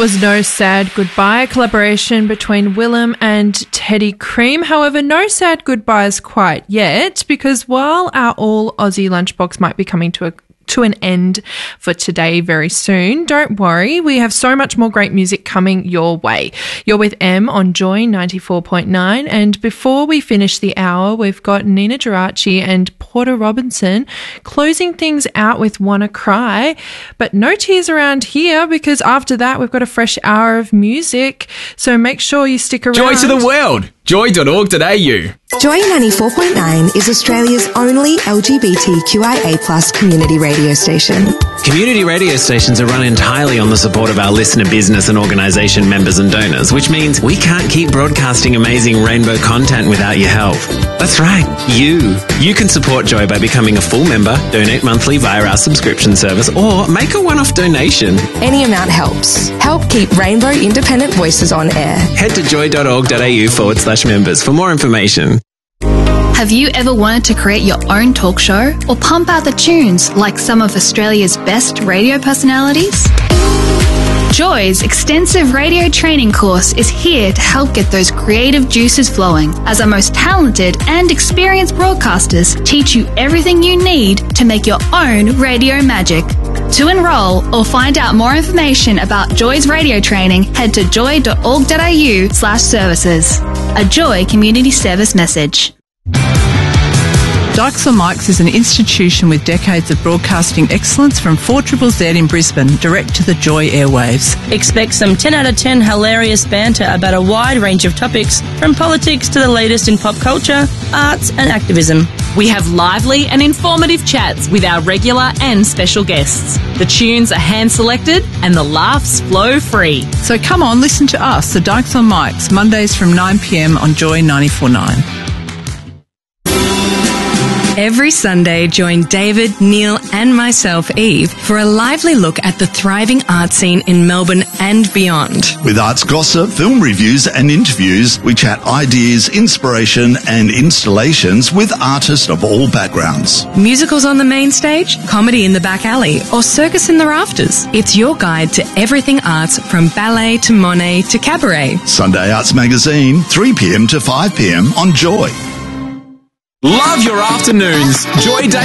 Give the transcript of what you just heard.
was No Sad Goodbye, a collaboration between Willem and Teddy Cream. However, no sad goodbyes quite yet, because while our all Aussie lunchbox might be coming to an end for today very soon, don't worry, we have so much more great music coming your way. You're with M on Joy 94.9, and before we finish the hour, we've got Nina Geraci and Porter Robinson closing things out with Wanna Cry, but no tears around here, because after that we've got a fresh hour of music, so make sure you stick around. Joy to the world! Joy.org.au. Joy 94.9 is Australia's only LGBTQIA+ community radio station. Community radio stations are run entirely on the support of our listener business and organisation members and donors, which means we can't keep broadcasting amazing rainbow content without your help. That's right, you. You can support Joy by becoming a full member, donate monthly via our subscription service, or make a one-off donation. Any amount helps. Help keep Rainbow Independent Voices on air. Head to joy.org.au/members for more information. Have you ever wanted to create your own talk show or pump out the tunes like some of Australia's best radio personalities? Joy's extensive radio training course is here to help get those creative juices flowing, as our most talented and experienced broadcasters teach you everything you need to make your own radio magic. To enrol or find out more information about Joy's radio training, head to joy.org.au/services. A Joy Community Service message. Dykes on Mics is an institution with decades of broadcasting excellence from 4ZZZ in Brisbane, direct to the Joy airwaves. Expect some 10 out of 10 hilarious banter about a wide range of topics, from politics to the latest in pop culture, arts and activism. We have lively and informative chats with our regular and special guests. The tunes are hand-selected and the laughs flow free. So come on, listen to us, the Dykes on Mics, Mondays from 9 p.m. on Joy 94.9. Every Sunday, join David, Neil and myself, Eve, for a lively look at the thriving art scene in Melbourne and beyond. With arts gossip, film reviews and interviews, we chat ideas, inspiration and installations with artists of all backgrounds. Musicals on the main stage, comedy in the back alley, or circus in the rafters. It's your guide to everything arts, from ballet to Monet to cabaret. Sunday Arts Magazine, 3 p.m. to 5 p.m. on Joy. Love your afternoons. Joy Day.